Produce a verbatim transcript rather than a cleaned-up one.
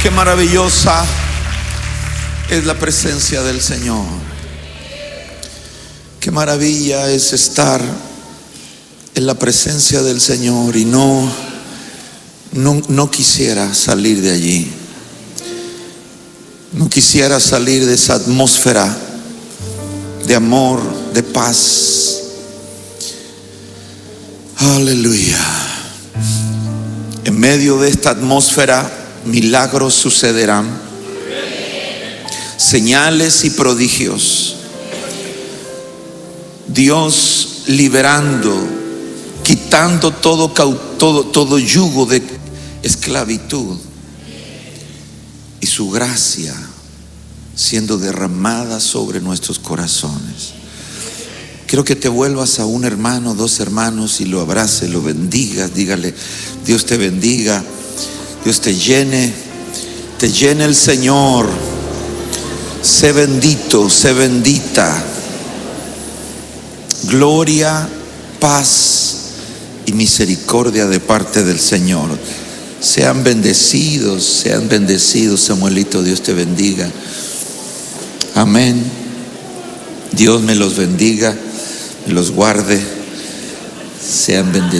Qué maravillosa es la presencia del Señor. Qué maravilla es estar en la presencia del Señor y no, no, no quisiera salir de allí. No quisiera salir de esa atmósfera de amor, de paz. Aleluya. En medio de esta atmósfera, milagros sucederán, señales y prodigios. Dios liberando, quitando todo, todo, todo yugo de esclavitud, y su gracia siendo derramada sobre nuestros corazones. Quiero que te vuelvas a un hermano, dos hermanos, y lo abraces, lo bendigas. Dígale: Dios te bendiga, Dios te llene, te llene el Señor. Sé bendito, sé bendita. Gloria, paz y misericordia de parte del Señor. Sean bendecidos, sean bendecidos, Samuelito. Dios te bendiga. Amén. Dios me los bendiga, me los guarde. Sean bendecidos.